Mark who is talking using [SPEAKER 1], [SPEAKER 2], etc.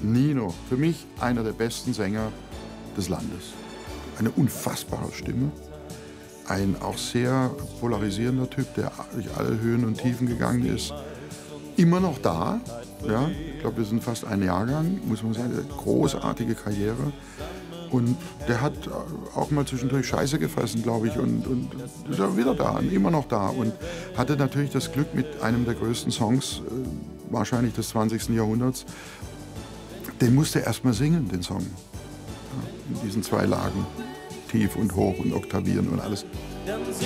[SPEAKER 1] Nino, für mich einer der besten Sänger des Landes. Eine unfassbare Stimme, ein auch sehr polarisierender Typ, der durch alle Höhen und Tiefen gegangen ist. Immer noch da, ja, ich glaube, wir sind fast ein Jahrgang, muss man sagen, großartige Karriere. Und der hat auch mal zwischendurch Scheiße gefressen, glaube ich, und ist ja wieder da, und immer noch da. Und hatte natürlich das Glück, mit einem der größten Songs, wahrscheinlich des 20. Jahrhunderts, den musste er erst mal singen, den Song. Ja, in diesen 2 Lagen, tief und hoch und oktavieren und alles.